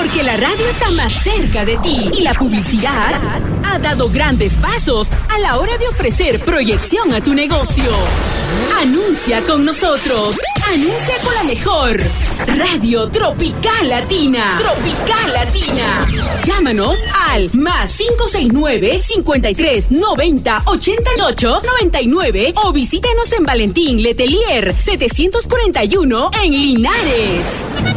Porque la radio está más cerca de ti y la publicidad ha dado grandes pasos a la hora de ofrecer proyección a tu negocio. Anuncia con nosotros. Anuncia con la mejor Radio Tropical Latina. Tropical Latina. Llámanos al +569 53 90 88 99 o visítenos en Valentín Letelier 741 en Linares.